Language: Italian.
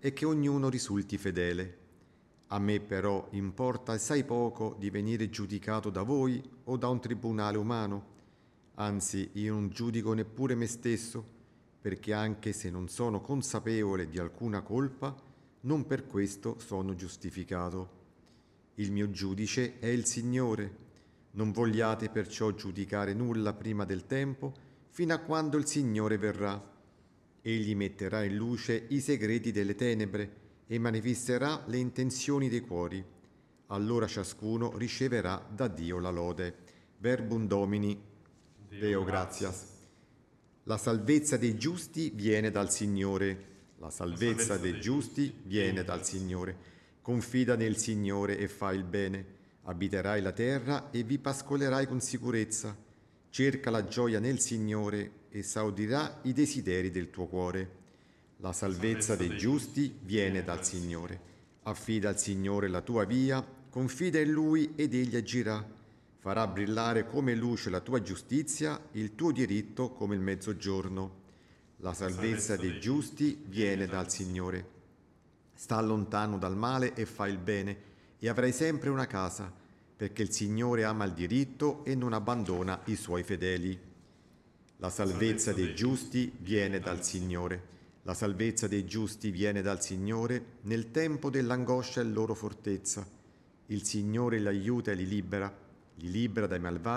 e che ognuno risulti fedele. A me però importa assai poco di venire giudicato da voi o da un tribunale umano. Anzi, io non giudico neppure me stesso, perché anche se non sono consapevole di alcuna colpa, non per questo sono giustificato. Il mio giudice è il Signore. Non vogliate perciò giudicare nulla prima del tempo, fino a quando il Signore verrà. Egli metterà in luce i segreti delle tenebre e manifesterà le intenzioni dei cuori. Allora ciascuno riceverà da Dio la lode. Verbum Domini, Deo gratias. La salvezza dei giusti viene dal Signore. La salvezza dei giusti viene dal Signore. Confida nel Signore e fai il bene. Abiterai la terra e vi pascolerai con sicurezza. Cerca la gioia nel Signore e esaudirà i desideri del tuo cuore. La salvezza dei giusti viene dal Signore. Affida al Signore la tua via, confida in Lui ed Egli agirà. Farà brillare come luce la tua giustizia, il tuo diritto come il mezzogiorno. La salvezza dei giusti viene dal Signore. Sta lontano dal male e fai il bene, e avrai sempre una casa, perché il Signore ama il diritto e non abbandona i suoi fedeli. La salvezza dei giusti viene dal Signore. La salvezza dei giusti viene dal Signore, nel tempo dell'angoscia è loro fortezza. Il Signore li aiuta e li libera dai malvagi